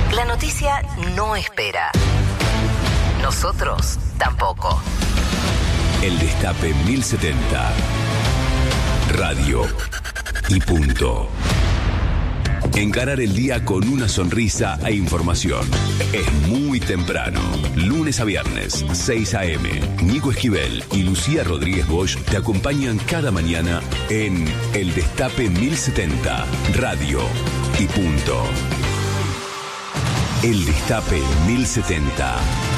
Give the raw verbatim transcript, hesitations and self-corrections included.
La noticia no espera. Nosotros tampoco. El Destape mil setenta. Radio y punto. Encarar el día con una sonrisa e información. Es muy temprano. Lunes a viernes, seis a eme. Nico Esquivel y Lucía Rodríguez Bosch te acompañan cada mañana en El Destape mil setenta. Radio y punto. El Destape mil setenta.